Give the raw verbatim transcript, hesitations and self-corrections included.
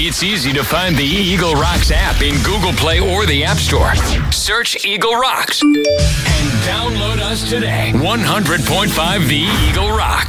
It's easy to find the Eagle Rocks app in Google Play or the App Store. Search Eagle Rocks and download us today. one hundred point five The Eagle Rock.